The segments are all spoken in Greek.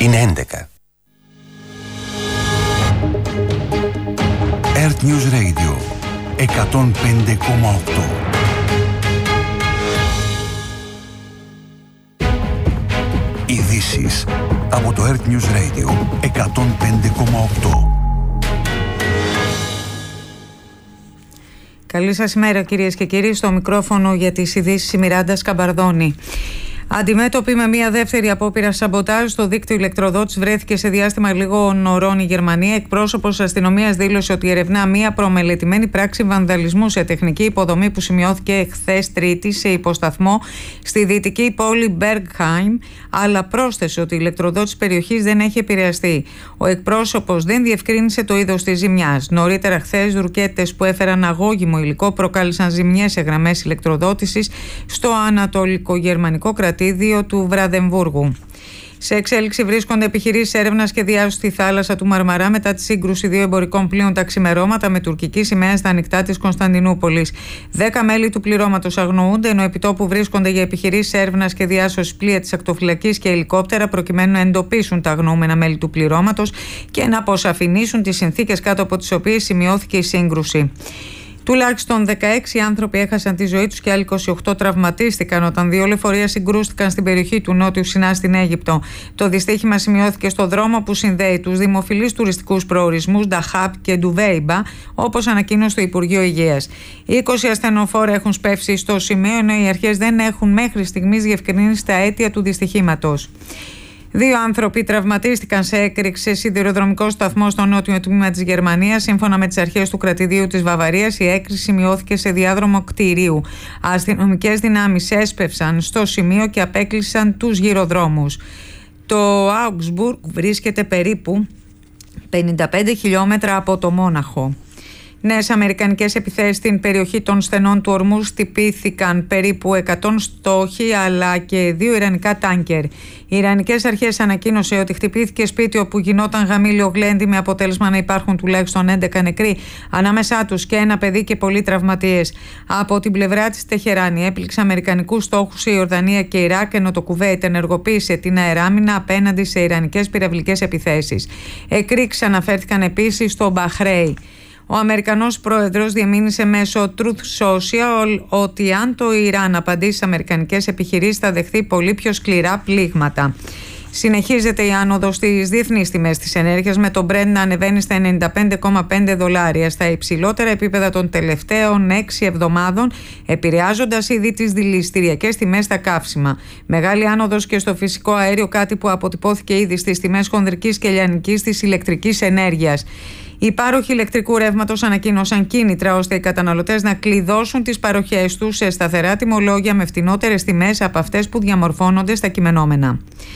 Είναι 11. Earth News Radio 105,8. Ειδήσεις από το Earth News Radio 105,8. Καλή σας ημέρα κυρίες και κύριοι, στο μικρόφωνο για τις ειδήσεις η Μιράντα Σκαμπαρδώνη. Αντιμέτωπη με μια δεύτερη απόπειρα σαμποτάζ στο δίκτυο ηλεκτροδότης βρέθηκε σε διάστημα λίγων ωρών η Γερμανία. Εκπρόσωπος αστυνομίας δήλωσε ότι ερευνά μια προμελετημένη πράξη βανδαλισμού σε τεχνική υποδομή που σημειώθηκε χθες Τρίτη σε υποσταθμό στη δυτική πόλη Μπέργκχάιμ, αλλά πρόσθεσε ότι η ηλεκτροδότης περιοχής δεν έχει επηρεαστεί. Ο εκπρόσωπος δεν διευκρίνησε το είδος της ζημιάς. Νωρίτερα χθες, ρουκέτες που έφεραν αγώγιμο υλικό προκάλεσαν ζημιές σε γραμμές ηλεκτροδότησης στο ανατολικογερμανικό κρατήδιο του Βραδεμβούργου. Σε εξέλιξη βρίσκονται επιχειρήσεις έρευνας και διάσωσης στη θάλασσα του Μαρμαρά μετά τη σύγκρουση δύο εμπορικών πλοίων τα ξημερώματα με τουρκική σημαία στα ανοιχτά της Κωνσταντινούπολης. 10 μέλη του πληρώματος αγνοούνται, ενώ επιτόπου βρίσκονται για επιχειρήσεις έρευνας και διάσωσης πλοία της ακτοφυλακής και ελικόπτερα προκειμένου να εντοπίσουν τα αγνοούμενα μέλη του πληρώματος και να αποσαφηνίσουν τις συνθήκες κάτω από τις οποίες σημειώθηκε η σύγκρουση. Τουλάχιστον 16 άνθρωποι έχασαν τη ζωή τους και άλλοι 28 τραυματίστηκαν όταν δύο λεωφορεία συγκρούστηκαν στην περιοχή του Νότιου Σινά στην Αίγυπτο. Το δυστύχημα σημειώθηκε στο δρόμο που συνδέει τους δημοφιλείς τουριστικούς προορισμούς Νταχάπ και Ντουβέιμπα, όπως ανακοίνωσε το Υπουργείο Υγείας. 20 ασθενοφόροι έχουν σπεύσει στο σημείο, ενώ οι αρχές δεν έχουν μέχρι στιγμής διευκρινίσει τα αίτια του δυστυχήματος. Δύο άνθρωποι τραυματίστηκαν σε έκρηξη σε σιδηροδρομικό σταθμό στο νότιο τμήμα της Γερμανίας. Σύμφωνα με τις αρχές του κρατηδίου της Βαβαρίας, η έκρηξη σημειώθηκε σε διάδρομο κτηρίου. Αστυνομικές δυνάμεις έσπευσαν στο σημείο και απέκλεισαν τους γυροδρόμους. Το Augsburg βρίσκεται περίπου 55 χιλιόμετρα από το Μόναχο. Νέες αμερικανικές επιθέσεις στην περιοχή των στενών του Ορμούζ χτυπήθηκαν περίπου 100 στόχοι αλλά και 2 ιρανικά τάνκερ. Οι ιρανικές αρχές ανακοίνωσε ότι χτυπήθηκε σπίτι όπου γινόταν γαμήλιο γλέντι με αποτέλεσμα να υπάρχουν τουλάχιστον 11 νεκροί, ανάμεσά τους και ένα παιδί και πολλοί τραυματίες. Από την πλευρά της Τεχεράνη έπληξε αμερικανικούς στόχους η Ιορδανία και Ιράκ, ενώ το Κουβέιτ ενεργοποίησε την αεράμινα απέναντι σε ιρανικές πυραυλικές επιθέσεις. Εκρήξεις αναφέρθηκαν επίσης στο Μπαχρέι. Ο Αμερικανός πρόεδρος διεμήνυσε μέσω Truth Social ότι αν το Ιράν απαντήσει στις αμερικανικές επιχειρήσεις θα δεχθεί πολύ πιο σκληρά πλήγματα. Συνεχίζεται η άνοδος στις διεθνείς τιμές της ενέργειας, με το Brent να ανεβαίνει στα $95,5 στα υψηλότερα επίπεδα των τελευταίων 6 εβδομάδων, επηρεάζοντας ήδη τις δηληστηριακές τιμές στα καύσιμα. Μεγάλη άνοδος και στο φυσικό αέριο, κάτι που αποτυπώθηκε ήδη στις τιμές χονδρικής και λιανικής της ηλεκτρικής ενέργειας. Οι πάροχοι ηλεκτρικού ρεύματος ανακοίνωσαν κίνητρα ώστε οι καταναλωτές να κλειδώσουν τις παροχές τους σε σταθερά τιμολόγια με φτηνότερες τιμές από αυτές που διαμορφώνονται στα κειμενόμενα.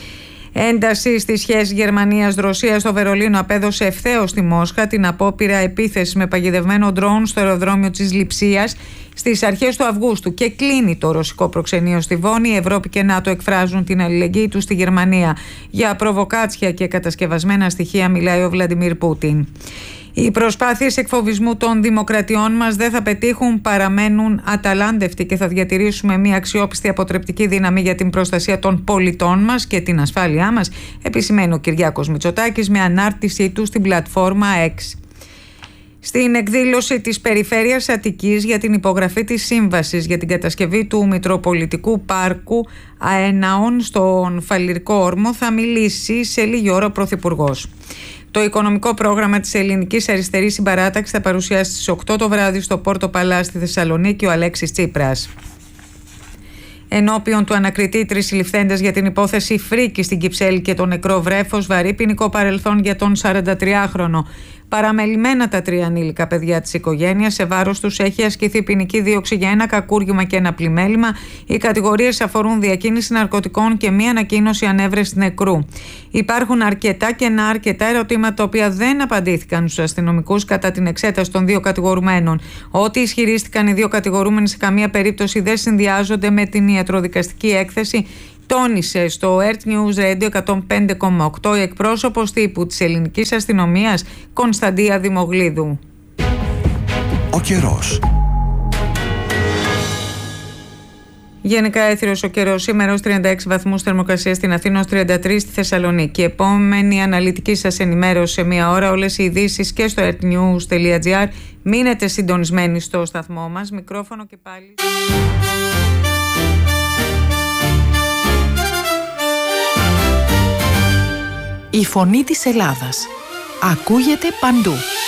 Ένταση στις σχέσεις Γερμανίας-Ρωσίας στο Βερολίνο απέδωσε ευθέως στη Μόσχα την απόπειρα επίθεσης με παγιδευμένο ντρόουν στο αεροδρόμιο της Λειψίας στις αρχές του Αυγούστου και κλείνει το ρωσικό προξενείο στη Βόνη. Η Ευρώπη και ΝΑΤΟ εκφράζουν την αλληλεγγύη τους στη Γερμανία. Για προβοκάτσια και κατασκευασμένα στοιχεία μιλάει ο Βλαντιμίρ Πούτιν. Οι προσπάθειες εκφοβισμού των δημοκρατιών μας δεν θα πετύχουν, παραμένουν αταλάντευτοι και θα διατηρήσουμε μια αξιόπιστη αποτρεπτική δύναμη για την προστασία των πολιτών μας και την ασφάλειά μας, επισημαίνει ο Κυριάκος Μητσοτάκης με ανάρτησή του στην πλατφόρμα X. Στην εκδήλωση της Περιφέρειας Αττικής για την υπογραφή της σύμβασης για την κατασκευή του Μητροπολιτικού Πάρκου Αεναών στον Φαλιρικό Όρμο θα μιλήσει σε λίγη ώρα ο Πρωθυπουργός. Το οικονομικό πρόγραμμα της Ελληνικής Αριστερής Συμπαράταξης θα παρουσιάσει στις 8 το βράδυ στο Πόρτο Παλά στη Θεσσαλονίκη ο Αλέξης Τσίπρας. Ενώπιον του ανακριτή, 3 συλληφθέντες για την υπόθεση Φρίκη στην Κυψέλη και το νεκρό βρέφος, βαρύ ποινικό παρελθόν για τον 43χρονο. Παραμελημένα τα 3 ανήλικα παιδιά της οικογένειας, σε βάρος τους έχει ασκηθεί ποινική δίωξη για ένα κακούργημα και ένα πλημέλημα. Οι κατηγορίες αφορούν διακίνηση ναρκωτικών και μία ανακοίνωση ανέβρεσης νεκρού. Υπάρχουν αρκετά κενά, αρκετά ερωτήματα τα οποία δεν απαντήθηκαν στους αστυνομικούς κατά την εξέταση των 2 κατηγορουμένων. Ό,τι ισχυρίστηκαν οι 2 κατηγορούμενοι σε καμία περίπτωση δεν συνδυάζονται με την ιατροδικαστική έκθεση, τόνισε στο Earth News Radio 105,8 η εκπρόσωπος τύπου της ελληνικής αστυνομίας Κωνσταντία Δημογλίδου. Ο καιρός. Γενικά έθριος ο καιρός σήμερα ως 36 βαθμούς θερμοκρασία στην Αθήνα, ως 33 στη Θεσσαλονίκη. Επόμενη αναλυτική σας ενημέρωση σε μία ώρα. Όλες οι ειδήσεις και στο earthnews.gr. Μείνετε συντονισμένοι στο σταθμό μας. Μικρόφωνο και πάλι. Η φωνή της Ελλάδας ακούγεται παντού.